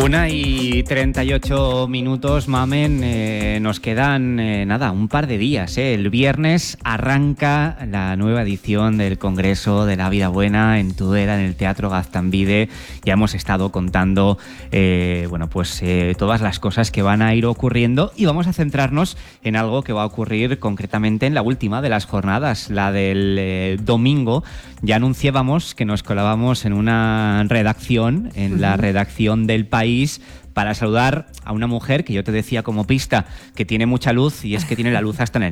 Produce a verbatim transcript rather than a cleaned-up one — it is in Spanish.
Una y treinta y ocho minutos, Mamen. Eh, nos quedan, eh, nada, un par de días. Eh. El viernes arranca la nueva edición del Congreso de la Vida Buena en Tudela, en el Teatro Gaztambide. Ya hemos estado contando, eh, bueno, pues eh, todas las cosas que van a ir ocurriendo y vamos a centrarnos en algo que va a ocurrir concretamente en la última de las jornadas, la del eh, domingo. Ya anunciábamos que nos colábamos en una redacción, en uh-huh. la redacción del País, para saludar a una mujer que yo te decía como pista que tiene mucha luz, y es que tiene la luz hasta en el